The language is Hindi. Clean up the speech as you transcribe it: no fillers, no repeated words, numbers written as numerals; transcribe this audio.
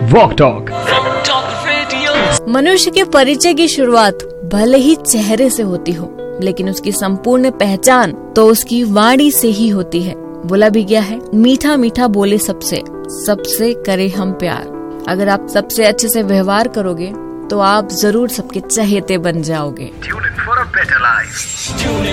Walk talk. मनुष्य के परिचय की शुरुआत भले ही चेहरे से होती हो, लेकिन उसकी संपूर्ण पहचान तो उसकी वाणी से ही होती है। बोला भी गया है, मीठा मीठा बोले सबसे करे हम प्यार। अगर आप सबसे अच्छे से व्यवहार करोगे तो आप जरूर सबके चहेते बन जाओगे।